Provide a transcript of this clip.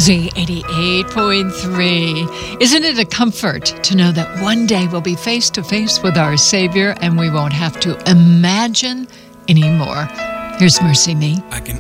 Z88.3. Isn't it a comfort to know that one day we'll be face to face with our Savior and we won't have to imagine anymore? Here's Mercy Me. I can